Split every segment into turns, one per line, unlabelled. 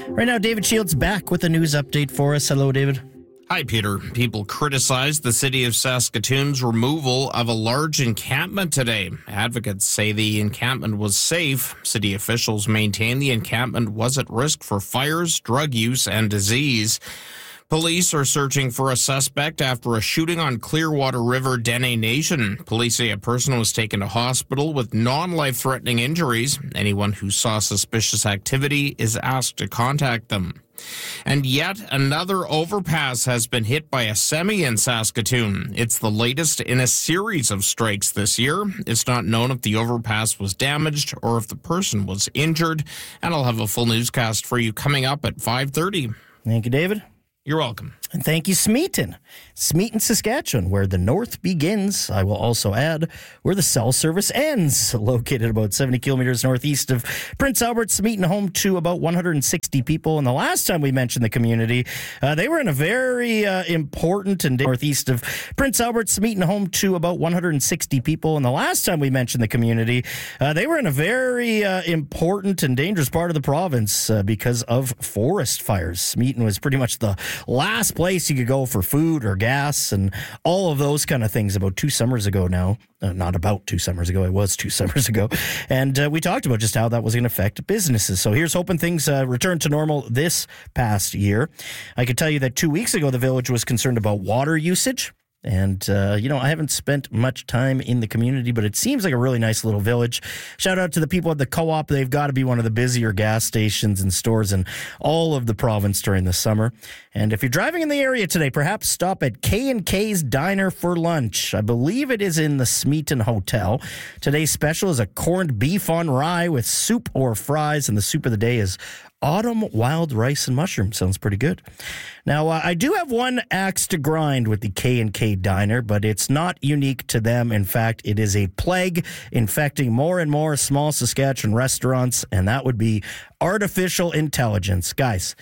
Right now, David Shields back with a news update for us. Hello, David.
Hi, Peter. People criticized the city of Saskatoon's removal of a large encampment today. Advocates say the encampment was safe. City officials maintain the encampment was at risk for fires, drug use, and disease. Police are searching for a suspect after a shooting on Clearwater River, Dene Nation. Police say a person was taken to hospital with non-life-threatening injuries. Anyone who saw suspicious activity is asked to contact them. And yet another overpass has been hit by a semi in Saskatoon. It's the latest in a series of strikes this year. It's not known if the overpass was damaged or if the person was injured. And I'll have a full newscast for you coming up at 5:30.
Thank you, David.
You're welcome.
And thank you, Smeaton, Saskatchewan, where the north begins. I will also add where the cell service ends, located about 70 kilometers northeast of Prince Albert. Smeaton, home to about 160 people. And the last time we mentioned the community, they were in a very important and northeast of Prince Albert. Smeaton, home to about 160 people. And the last time we mentioned the community, they were in a very important and dangerous part of the province because of forest fires. Smeaton was pretty much the last place you could go for food or gas and all of those kind of things about 2 summers ago now. Not about 2 summers ago. It was 2 summers ago. And we talked about just how that was going to affect businesses. So here's hoping things return to normal this past year. I can tell you that 2 weeks ago, the village was concerned about water usage. And, I haven't spent much time in the community, but it seems like a really nice little village. Shout out to the people at the co-op. They've got to be one of the busier gas stations and stores in all of the province during the summer. And if you're driving in the area today, perhaps stop at K&K's Diner for lunch. I believe it is in the Smeaton Hotel. Today's special is a corned beef on rye with soup or fries, and the soup of the day is autumn wild rice and mushroom. Sounds pretty good. Now, I do have one axe to grind with the K&K Diner, but it's not unique to them. In fact, it is a plague infecting more and more small Saskatchewan restaurants, and that would be artificial intelligence. Guys,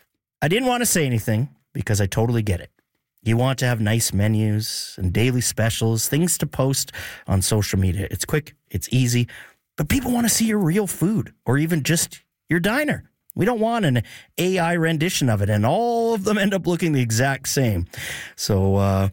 I didn't want to say anything because I totally get it. You want to have nice menus and daily specials, things to post on social media. It's quick, it's easy, but people want to see your real food or even just your diner. We don't want an AI rendition of it, and all of them end up looking the exact same. So,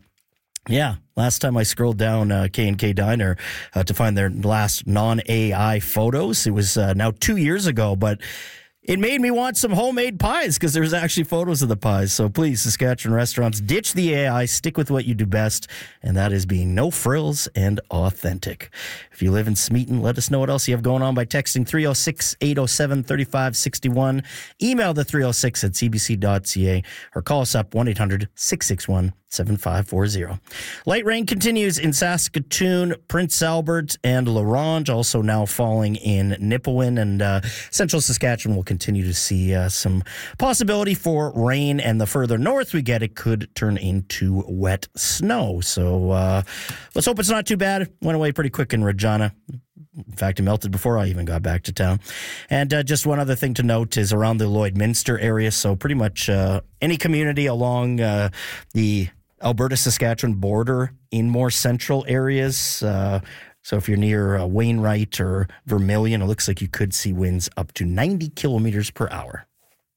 last time I scrolled down K&K Diner to find their last non-AI photos, it was now 2 years ago, but it made me want some homemade pies because there's actually photos of the pies. So please, Saskatchewan restaurants, ditch the AI, stick with what you do best, and that is being no frills and authentic. If you live in Smeaton, let us know what else you have going on by texting 306-807-3561, email the 306 at cbc.ca, or call us up 1-800-661-7540. Light rain continues in Saskatoon, Prince Albert, and La Ronge, also now falling in Nipawin, and central Saskatchewan will continue to see some possibility for rain, and the further north we get, it could turn into wet snow. So let's hope it's not too bad. Went away pretty quick in Regina. In fact, it melted before I even got back to town. And just one other thing to note is around the Lloydminster area. So pretty much any community along the Alberta-Saskatchewan border in more central areas. So if you're near Wainwright or Vermilion, it looks like you could see winds up to 90 kilometers per hour.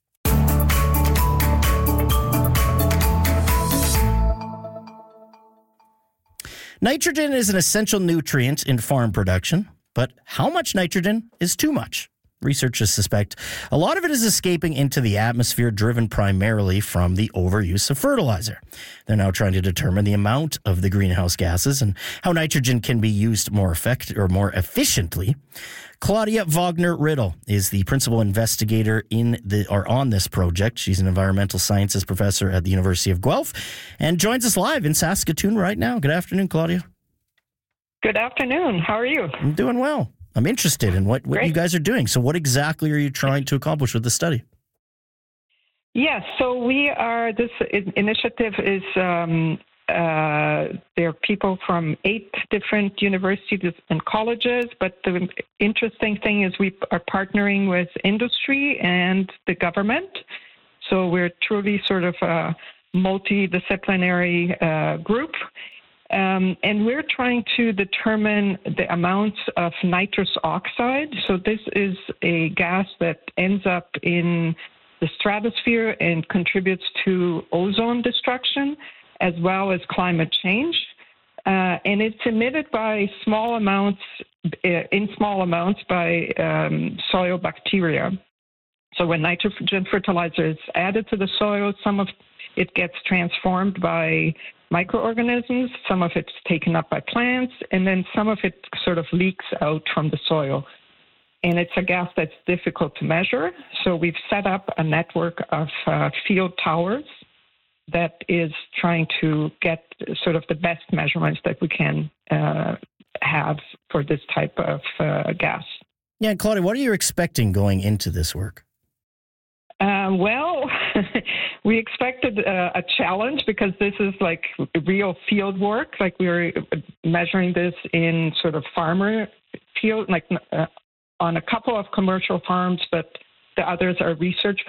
Nitrogen is an essential nutrient in farm production, but how much nitrogen is too much? Researchers suspect a lot of it is escaping into the atmosphere, driven primarily from the overuse of fertilizer. They're now trying to determine the amount of the greenhouse gases and how nitrogen can be used more efficiently. Claudia Wagner-Riddle is the principal investigator on this project. She's an environmental sciences professor at the University of Guelph and joins us live in Saskatoon right now. Good afternoon, Claudia.
Good afternoon. How are you?
I'm doing well. I'm interested in what you guys are doing. So what exactly are you trying to accomplish with the study?
Yes, so this initiative is, there are people from 8 different universities and colleges, but the interesting thing is we are partnering with industry and the government. So we're truly sort of a multidisciplinary group. And we're trying to determine the amounts of nitrous oxide. So this is a gas that ends up in the stratosphere and contributes to ozone destruction as well as climate change. And it's emitted by small amounts by soil bacteria. So when nitrogen fertilizer is added to the soil, some of it gets transformed by microorganisms, some of it's taken up by plants, and then some of it sort of leaks out from the soil. And it's a gas that's difficult to measure. So we've set up a network of field towers that is trying to get sort of the best measurements that we can have for this type of gas.
Yeah, Claudia, what are you expecting going into this work?
Well, we expected a challenge because this is like real field work. Like we're measuring this in sort of farmer field, like on a couple of commercial farms, but the others are research